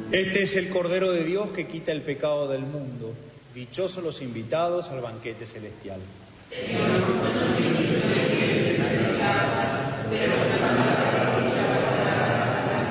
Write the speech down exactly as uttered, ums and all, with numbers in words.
Este es el Cordero de Dios que quita el pecado del mundo. Dichosos los invitados al banquete celestial. Señor, nosotros invito a que